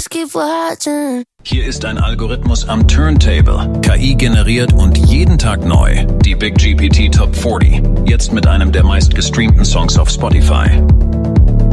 keep watching. Hier ist ein Algorithmus am Turntable, KI generiert und jeden Tag neu. Die Big GPT Top 40, jetzt mit einem der meistgestreamten Songs auf Spotify.